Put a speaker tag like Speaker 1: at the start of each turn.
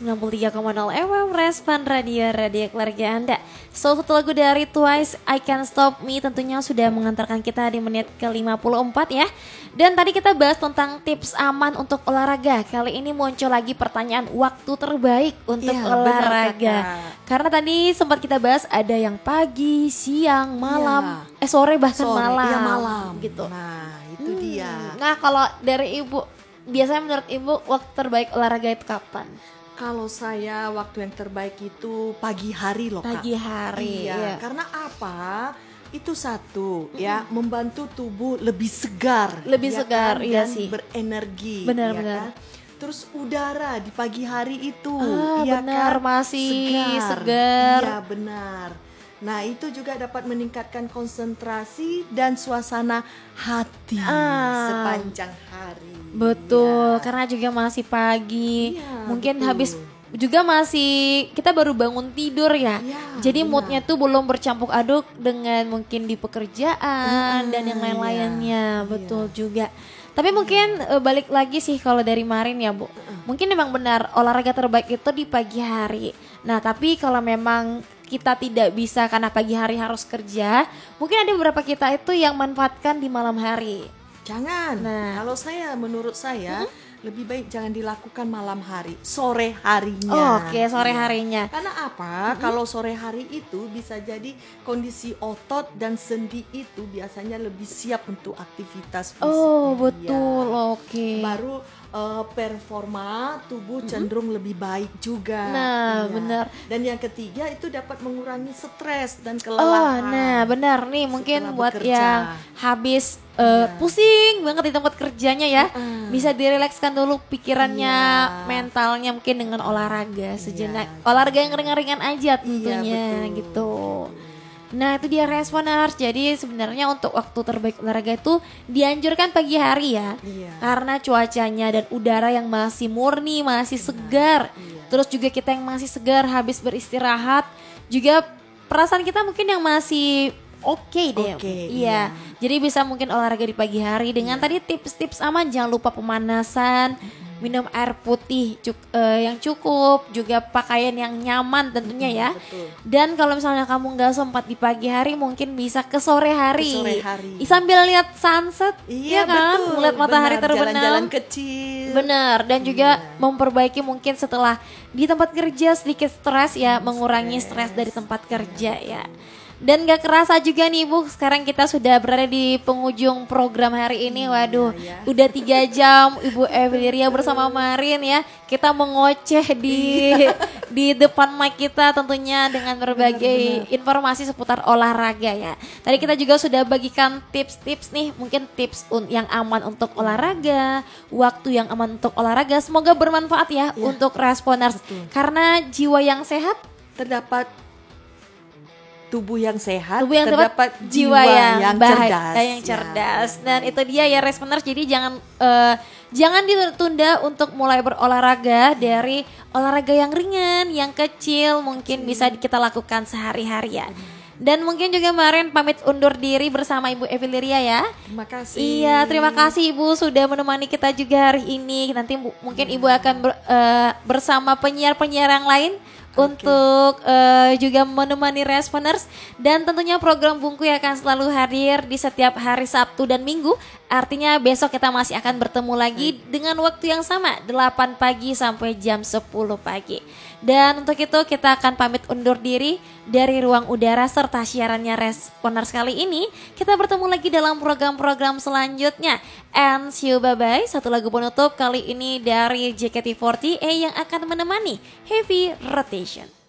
Speaker 1: 93,0 FM Respon Radio Keluarga Anda. So, satu lagu dari Twice, I Can't Stop Me, tentunya sudah mengantarkan kita di menit ke-54 ya. Dan tadi kita bahas tentang tips aman untuk olahraga. Kali ini muncul lagi pertanyaan waktu terbaik untuk olahraga.
Speaker 2: Benar,
Speaker 1: karena tadi sempat kita bahas ada yang pagi, siang, malam, sore bahkan malam.
Speaker 2: Iya, malam
Speaker 1: gitu.
Speaker 2: Nah itu dia.
Speaker 1: Nah, kalau dari Ibu, biasanya menurut Ibu waktu terbaik olahraga itu kapan?
Speaker 2: Kalau saya waktu yang terbaik itu pagi hari loh Kak.
Speaker 1: Pagi hari.
Speaker 2: Iya. Karena apa? Itu satu ya, membantu tubuh lebih segar.
Speaker 1: Lebih
Speaker 2: ya
Speaker 1: segar,
Speaker 2: kan?
Speaker 1: iya
Speaker 2: Dan
Speaker 1: sih.
Speaker 2: berenergi.
Speaker 1: Benar-benar.
Speaker 2: Ya kan? Terus udara di pagi hari itu,
Speaker 1: ya benar,
Speaker 2: kan?
Speaker 1: masih segar.
Speaker 2: Iya benar. Nah itu juga dapat meningkatkan konsentrasi dan suasana hati sepanjang hari.
Speaker 1: Betul,
Speaker 2: Ya.
Speaker 1: karena juga masih pagi.
Speaker 2: Iya,
Speaker 1: Mungkin
Speaker 2: betul.
Speaker 1: habis juga masih kita baru bangun tidur ya.
Speaker 2: Iya,
Speaker 1: Jadi
Speaker 2: benar.
Speaker 1: moodnya tuh belum bercampur aduk dengan mungkin di pekerjaan dan yang
Speaker 2: iya,
Speaker 1: lain-lainnya.
Speaker 2: iya.
Speaker 1: Betul juga. Tapi mungkin balik lagi sih kalau dari Marin ya Bu. Mungkin memang benar olahraga terbaik itu di pagi hari. Nah tapi kalau memang kita tidak bisa karena pagi hari harus kerja, mungkin ada beberapa kita itu yang manfaatkan di malam hari.
Speaker 2: Jangan.
Speaker 1: Nah.
Speaker 2: Kalau menurut saya lebih baik jangan dilakukan malam hari, sore harinya.
Speaker 1: Oke, sore
Speaker 2: Iya.
Speaker 1: harinya.
Speaker 2: Karena apa? Kalau sore hari itu bisa jadi kondisi otot dan sendi itu biasanya lebih siap untuk aktivitas fisik.
Speaker 1: Oh, betul. Oke.
Speaker 2: Baru performa tubuh cenderung lebih baik juga.
Speaker 1: Nah,
Speaker 2: Iya.
Speaker 1: benar.
Speaker 2: Dan yang ketiga itu dapat mengurangi stres dan
Speaker 1: Oh,
Speaker 2: kelelahan.
Speaker 1: nah benar nih mungkin
Speaker 2: setelah
Speaker 1: buat
Speaker 2: bekerja.
Speaker 1: yang habis pusing banget di tempat kerjanya ya, bisa direlekskan dulu pikirannya, mentalnya mungkin dengan olahraga sejenak. Olahraga yang ringan-ringan aja tentunya
Speaker 2: betul.
Speaker 1: gitu. Nah itu dia Responers. Jadi sebenarnya untuk waktu terbaik olahraga itu dianjurkan pagi hari ya.
Speaker 2: Iya.
Speaker 1: Karena cuacanya dan udara yang masih murni, masih segar. Terus juga kita yang masih segar habis beristirahat, juga perasaan kita mungkin yang masih oke deh. Iya. Jadi bisa mungkin olahraga di pagi hari dengan tadi tips-tips aman, jangan lupa pemanasan, minum air putih yang cukup, juga pakaian yang nyaman tentunya ya.
Speaker 2: Betul.
Speaker 1: Dan kalau misalnya kamu nggak sempat di pagi hari, mungkin bisa ke sore hari.
Speaker 2: Ke sore hari.
Speaker 1: Sambil lihat sunset,
Speaker 2: Iya
Speaker 1: ya kan?
Speaker 2: betul.
Speaker 1: Melihat matahari
Speaker 2: Benar,
Speaker 1: terbenam.
Speaker 2: Jalan-jalan kecil.
Speaker 1: Benar, dan juga memperbaiki mungkin setelah di tempat kerja sedikit stres ya, mengurangi stres dari tempat kerja ya. Dan gak kerasa juga nih Bu, sekarang kita sudah berada di penghujung program hari ini. Waduh, udah 3 jam Ibu Eviliria bersama Marin ya. Kita mengoceh di depan mic kita tentunya dengan berbagai informasi seputar olahraga ya. Tadi kita juga sudah bagikan tips-tips nih, mungkin tips yang aman untuk olahraga, waktu yang aman untuk olahraga. Semoga bermanfaat ya untuk Responers. Karena jiwa yang sehat
Speaker 2: Terdapat tubuh yang sehat,
Speaker 1: terdapat
Speaker 2: terdapat
Speaker 1: jiwa yang baik,
Speaker 2: cerdas.
Speaker 1: yang cerdas. Dan itu dia ya Responers. Jadi jangan ditunda untuk mulai berolahraga dari olahraga yang ringan, yang kecil, mungkin bisa kita lakukan sehari-hari ya. Dan mungkin juga kemarin pamit undur diri bersama Ibu Eviliria ya.
Speaker 2: Terima kasih.
Speaker 1: Iya, terima kasih Ibu sudah menemani kita juga hari ini. Nanti mungkin Ibu akan bersama penyiar-penyiar yang lain untuk juga menemani Responers. Dan tentunya program Bungku akan selalu hadir di setiap hari Sabtu dan Minggu. Artinya besok kita masih akan bertemu lagi dengan waktu yang sama, 8 pagi sampai jam 10 pagi. Dan untuk itu kita akan pamit undur diri dari ruang udara serta siarannya Responers kali ini. Kita bertemu lagi dalam program-program selanjutnya. And see you, bye-bye. Satu lagu penutup kali ini dari JKT48 yang akan menemani Heavy Rotation.